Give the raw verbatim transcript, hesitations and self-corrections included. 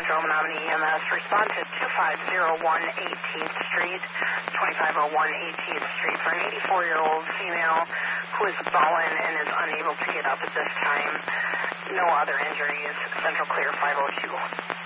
Metro Menominee E M S. Respond to two five zero one eighteenth Street, twenty-five oh one eighteenth Street for an eighty-four-year-old female who is fallen and is unable to get up at this time. No other injuries. Central Clear five oh two.